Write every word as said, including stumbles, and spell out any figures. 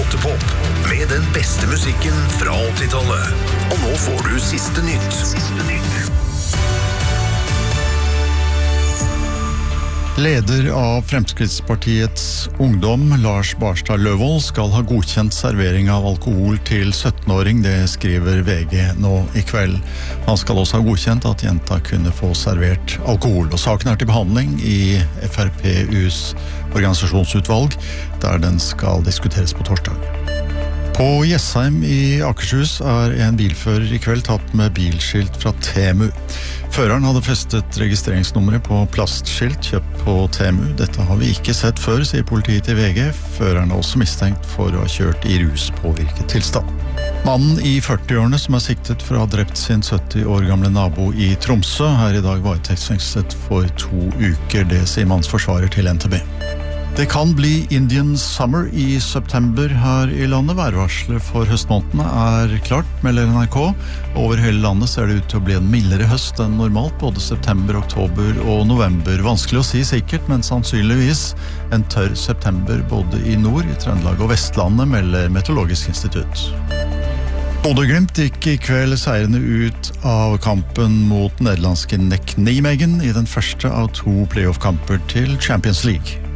åtte-pop med den beste musikken fra åttitallet. Og nå får du siste nytt. Siste nytt. Leder av Fremskrittspartiets ungdom, Lars Barstad Løvold, skal ha godkjent servering av alkohol til sytten-åring, det skriver V G nå i kveld. Han skal også ha godkjent at jenta kunne få servert alkohol, og saken er til behandling i F R P U's organisasjonsutvalg, der den skal diskuteres på torsdag. På Jessheim i Akershus er en bilfører i kveld tatt med bilskilt fra Temu. Føreren hadde festet registreringsnummeret på plastskilt kjøpt på Temu. Dette har vi ikke sett før, sier politiet til V G. Føreren er også mistenkt for å ha kjørt i ruspåvirket tilstand. Mannen i førti-årene som er siktet for å ha drept sin sytti år gamle nabo i Tromsø, er i dag varetektsfengslet for to uker, det sier mannens forsvarer til N T B. Det kan bli Indian Summer i september her i landet. Værvarselet for høstmånedene er klart, melder N R K. Over hele landet ser det ut til å bli en mildere høst enn normalt, både september, oktober og november. Vanskelig å si sikkert, men sannsynligvis en tørr september både i nord, i Trøndelag og Vestlandet, melder Meteorologisk institutt. Bodø/Glimt gikk i kveld seirende ut av kampen mot nederlandske Nek Nijmegen i den første av to playoff-kamper til Champions League.